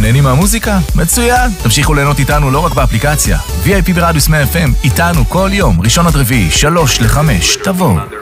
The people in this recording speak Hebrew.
אתם נהנים מהמוזיקה? מצוין! תמשיכו ליהנות איתנו לא רק באפליקציה. VIP ברדיוס 100 FM, איתנו כל יום, ראשון עד רביעי, 3 ל-5, תבואו.